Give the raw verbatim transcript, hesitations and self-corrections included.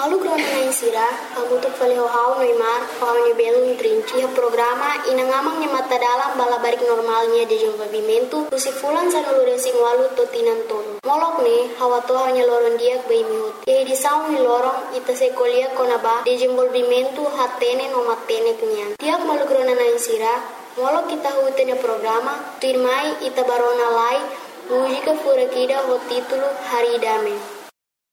Malu krona na insira, kamu tu fale hau Neymar, hau ni belo trinci programa inangamang ni mata dalam bala barik normalnya de desenvolvimento, tu si fulan sa nulure sing walu to tinantolo. Molok ni hawa to hanya loron diak bai mihut. Ye di saung ni lorong ita se kolia konaba de desenvolvimento hatene no matene kenyan. Tiak malu krona na insira, molok kita hutene programa, tu irmai ita barona lai, música furakida ho título Haridame.